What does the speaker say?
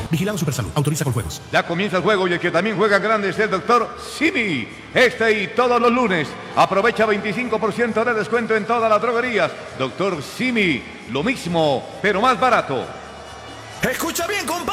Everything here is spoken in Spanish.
Vigilado Supersalud. Autoriza con juegos. Ya comienza el juego y el que también juega grande es el doctor Simi. Este y todos los lunes. Aprovecha 25% de descuento en todas las droguerías. Doctor Simi, lo mismo, pero más barato. Escucha bien,